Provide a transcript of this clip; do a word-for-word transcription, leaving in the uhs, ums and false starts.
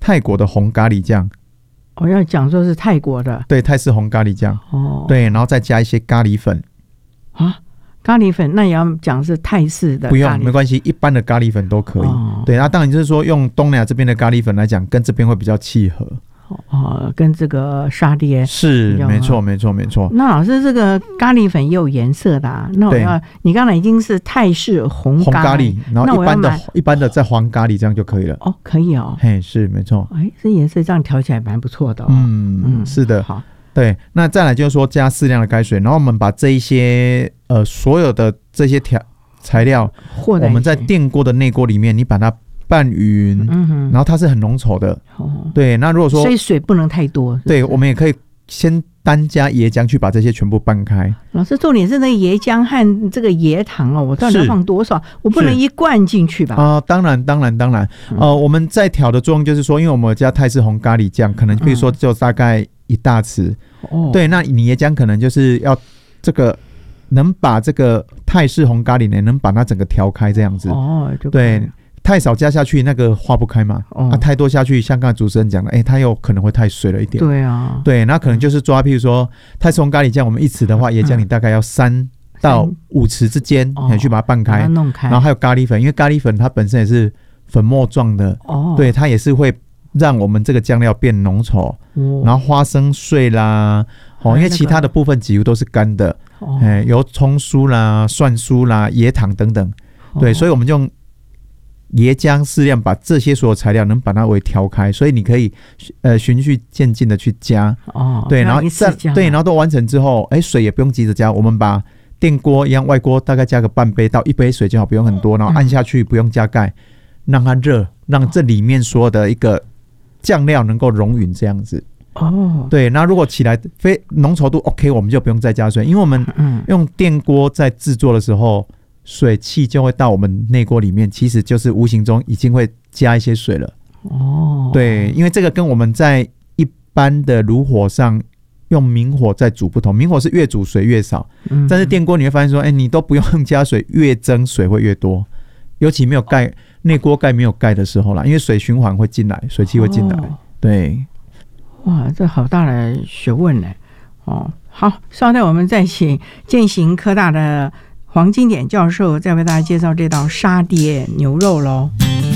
泰国的红咖喱酱。 我、哦、要讲说是泰国的， 对，泰式红咖喱酱。哦，对，然后再加一些咖喱粉。 啊，咖喱粉那也要讲是泰式的咖喱粉？ 不用，没关系，一般的咖喱粉都可以。哦、对，那当然就是说用东南亚这边的咖喱粉来讲，跟这边会比较契合。 哦，跟这个沙爹是没错没错没错。 那老师，这个咖喱粉也有颜色的啊？那我要，你刚才已经是泰式红咖喱， 红咖喱，然后一般的一般的再黄咖喱，这样就可以了。 哦，可以哦。 嘿，是没错。 哎，这颜色这样调起来蛮不错的哦。 嗯嗯，是的。 好， 对，那再来就是说加适量的开水，然后我们把这一些呃所有的这些调材料，我们在电锅的内锅里面，你把它拌匀，嗯，然后它是很浓稠的。哦，对，那如果说所以水不能太多。是不是？ 对，我们也可以先单加椰浆去把这些全部拌开。 老师，重点是那个椰浆和这个椰糖哦，我到底要放多少？我不能一罐进去吧？ 啊、呃，当然，当然，当然。 嗯、 呃，我们在调的作用就是说，因为我们加泰式红咖喱酱，可能比如说就大概一大匙。哦、嗯，对，那你椰浆可能就是要这个能把这个泰式红咖喱呢，能把它整个调开这样子。哦，对。太少加下去，那个化不开嘛。哦、啊，太多下去，像刚才主持人讲的，哎、欸，它有可能会太水了一点。 对啊， 对，那可能就是抓，譬如说泰式红咖喱酱，我们一匙的话，椰浆你大概要三到五匙之间，你、嗯、去把它拌开， 把它弄开。 然后还有咖喱粉，因为咖喱粉它本身也是粉末状的，哦，对，它也是会让我们这个酱料变浓稠。哦、然后花生碎啦，哦，因为其他的部分几乎都是干的，哦，哎、欸，有葱酥啦、蒜酥啦、椰糖等等，对，哦、所以我们就用椰浆适量把这些所有材料能把它为调开，所以你可以呃循序渐进的去加。哦，对，然后再对，然后都完成之后，哎，水也不用急着加，我们把电锅一样外锅大概加个半杯到一杯水就好，不用很多，然后按下去不用加盖，让它热，让这里面所有的一个酱料能够溶匀这样子。哦，对，那如果起来非浓稠度 OK， 我们就不用再加水，因为我们用电锅在制作的时候，水汽就会到我们内锅里面，其实就是无形中已经会加一些水了。哦，对，因为这个跟我们在一般的炉火上用明火在煮不同，明火是越煮水越少，嗯、但是电锅你会发现说，哎，你都不用加水，越蒸水会越多，尤其没有盖内锅盖没有盖的时候啦，因为水循环会进来，水汽会进来。哦、对， 哇，这好大的学问呢。哦，好，稍待我们再请健行科大的黄金典教授再为大家介绍这道沙爹牛肉咯。